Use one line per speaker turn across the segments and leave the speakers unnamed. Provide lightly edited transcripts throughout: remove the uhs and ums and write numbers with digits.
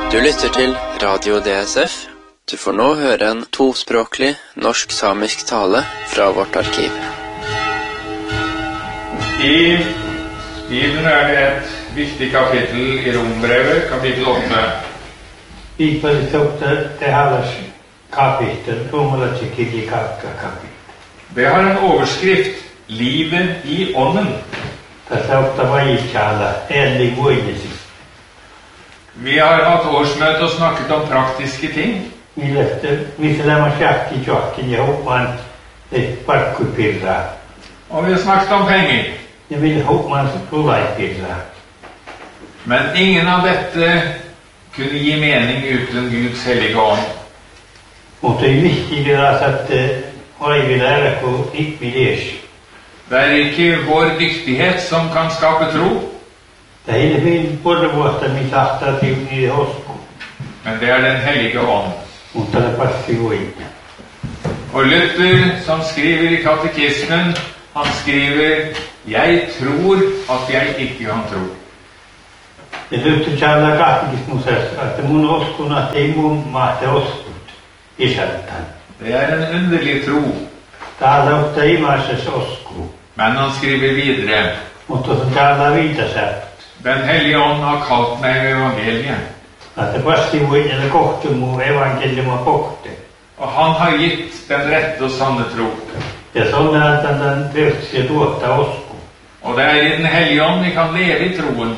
Du lytter til Radio DSF. Du får nå høre en tospråklig norsk-samisk tale fra vårt arkiv.
I Bibelen det et viktig kapittel i Rombrevet, kapittel 8.
Bibelen det har kapittel, kapittel.
Det har en overskrift, Livet i ånden. Vi har hatt årsmøte og snakket om praktiske ting. Og vi har snakket om penger. Men ingen av dette kunne gi mening uten Guds hellige ånd. Det er ikke vår dyktighet som kan skape tro. Men det er den hellige ånd. Og Luther, som skriver i katekismen, han skriver, jeg tror at jeg ikke kan tro.
Det
er en underlig tro. Men han skriver videre, den hellige ånd har kalt meg ved evangeliet. Og han har gitt den rette og sanne tro. Og det er i den hellige ånd vi kan leve i troen.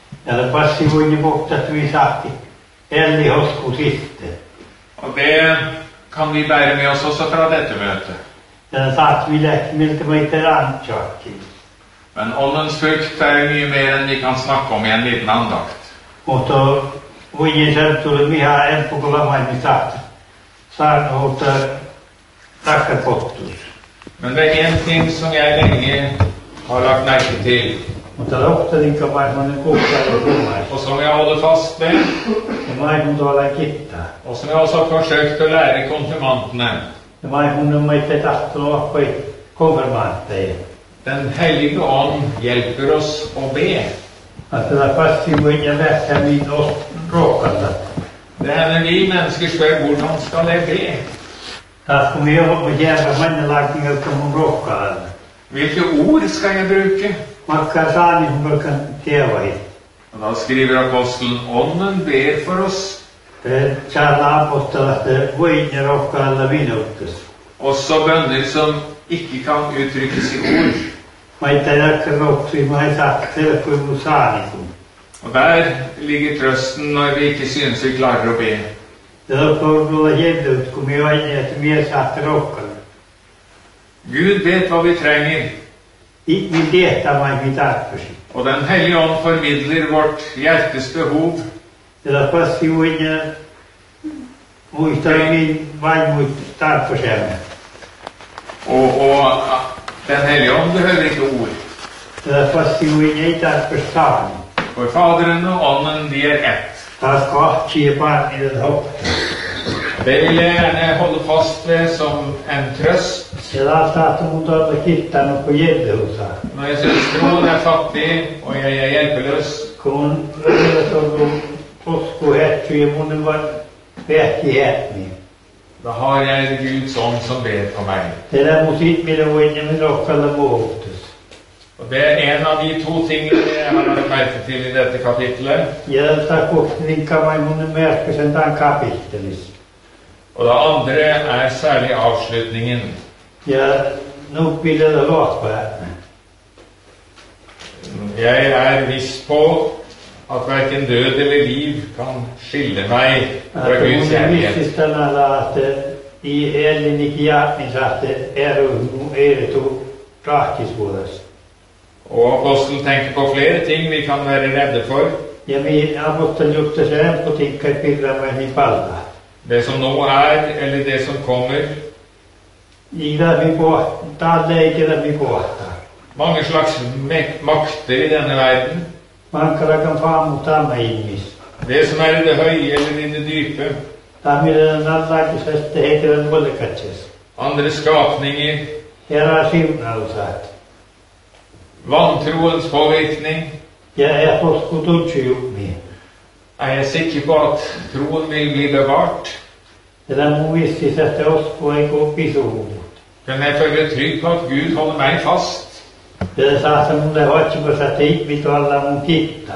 Og det kan vi bære med oss også fra dette møtet. Men åndens frukt er mye mer enn vi kan snakke om i en liten andakt. Men det er en ting som jeg lenge har lagt merke til, og som jeg holder fast med, og som jeg også har forsøkt å lære konfirmantene. Den hellige ånd hjelper oss å be. Det hender vi mennesker spør, hvordan skal jeg be? Hvilke ord skal jeg bruke? Og da skriver apostelen, ånden ber for oss. Også bønner som ikke kan uttrykkes i ord. Og der ligger trøsten når vi ikke synes vi klarer å be. Gud vet hva vi trenger. Og den hellige ånd formidler vårt hjertes behov. Og den hellige ånd behøver ikke ord. For Faderen og Ånden, de er ett. Det vil jeg gjerne holde fast ved som en trøst. Når jeg synes troen er fattig, og jeg er hjelpeløs, da har jeg Guds ånd som ber for meg. Og det er en av de to tingene jeg har lagt merke til i dette kapitlet. Og det andre er særlig avslutningen. Jeg er viss på at hverken død eller liv kan skille meg fra Guds kjærlighet. Og apostelen tenker på flere ting vi kan være redde for. Det som nå er, eller det som kommer. Mange slags makter i denne verden. Det som er i det høye eller i det dype. Andre skapninger. Vantroens påvirkning. Er jeg sikker på at troen vil bli bevart?
Eller må vi sette oss på en god episode?
Kan jeg føle trygg på at Gud holder meg fast?
Det sa som det har ikke på seg tid, vi taler om kitta.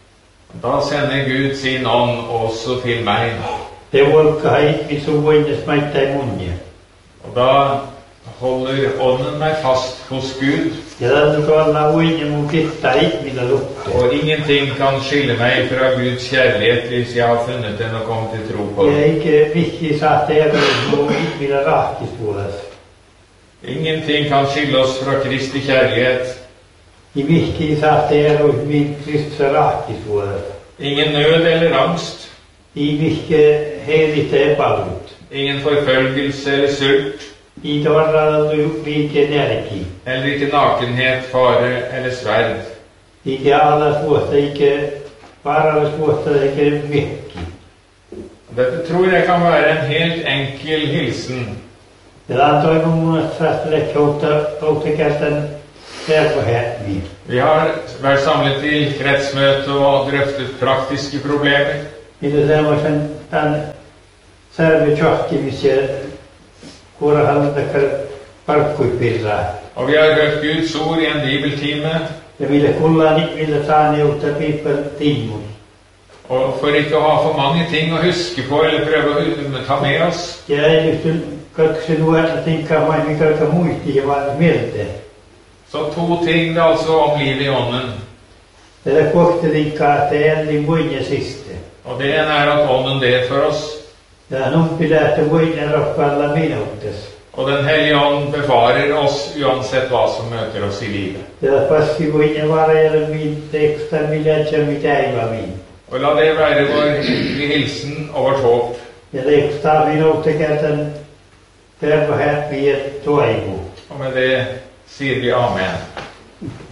Da sender Gud sin ånd også til meg.
Det volker hit, vi så vonde smette i munnen.
Og da holder ånden meg fast hos Gud.
Ja, du taler vonde mot kitta hit, vil jeg lukte.
Og ingenting kan skille meg fra Guds kjærlighet hvis jeg har funnet den og kommet til tro på den.
Jeg er ikke viktig satt det og hit vil jeg rakes på oss.
Ingenting kan skille oss fra Kristi kjærlighet.
I viktig satt det og min Kristus rakes på oss.
Ingen nød eller angst.
I viktig heligt er balut.
Ingen forfølgelse eller sult.
I dagar du viker nærki.
Eller ikke nakenhet, fare eller sverd.
Ikke alle spåter, ikke bare alle spåter, ikke viktig.
Dette tror jeg kan være en helt enkel hilsen.
Det antar jeg må strekke återkasten der på her.
Vi har vært samlet i kretsmøte og drøftet praktiske problemer.
I det samme som den serve kjøkken hvis jeg hvor han dekker parkutbilder.
Og vi har hørt Guds ord i en bibeltime.
Jeg ville ta ned ut av bibeltimen.
Og for ikke å ha for mange ting å huske på eller prøve å ta med oss.
Jeg liksom kanskje noe jeg tenker meg, vi kan ikke mye i hva med det.
Så 2 ting det altså om livet i ånden.
Det er korte linker at det er en bunje siste.
Og det ene er at ånden ber for oss.
Det er noen pilater bunjer opp alle minutter.
Og den hellige ånd bevarer oss uansett hva som møter oss i livet.
Det er først i bunjer var det min ekstra miljøtje mitt eiva min.
Og la det være vår hilsen og vårt håp.
Det er ekstra minutter at den der var her vi er 2 eivo.
Og med det sier vi amen.